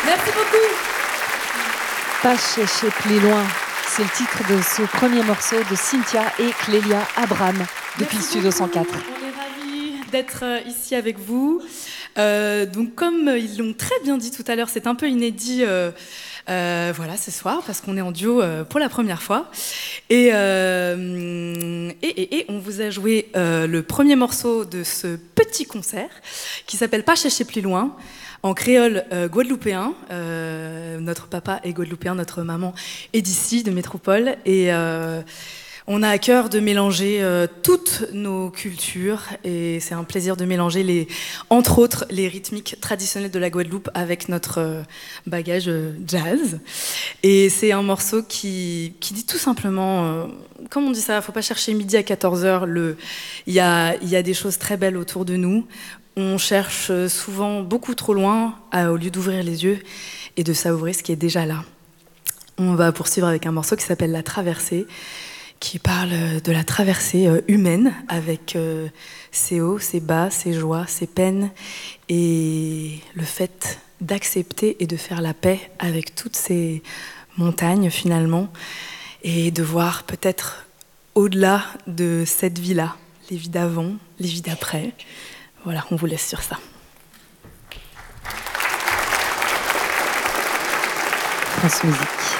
Merci beaucoup. Pas chercher plus loin. C'est le titre de ce premier morceau de Cynthia et Clélia Abram depuis le Studio 104. On est ravis d'être ici avec vous. Donc comme ils l'ont très bien dit tout à l'heure, c'est un peu inédit voilà, ce soir parce qu'on est en duo pour la première fois. Et on vous a joué le premier morceau de ce petit concert qui s'appelle Pas chercher plus loin, en créole guadeloupéen. Notre papa est guadeloupéen, notre maman est d'ici, de métropole. Et on a à cœur de mélanger toutes nos cultures. Et c'est un plaisir de mélanger, entre autres, les rythmiques traditionnelles de la Guadeloupe avec notre bagage jazz. Et c'est un morceau qui dit tout simplement... comme on dit ça, il ne faut pas chercher midi à 14h. Il y a des choses très belles autour de nous. On cherche souvent beaucoup trop loin au lieu d'ouvrir les yeux et de savourer ce qui est déjà là. On va poursuivre avec un morceau qui s'appelle La Traversée, qui parle de la traversée humaine avec ses hauts, ses bas, ses joies, ses peines et le fait d'accepter et de faire la paix avec toutes ces montagnes finalement et de voir peut-être au-delà de cette vie-là, les vies d'avant, les vies d'après. Voilà, on vous laisse sur ça. France Musique.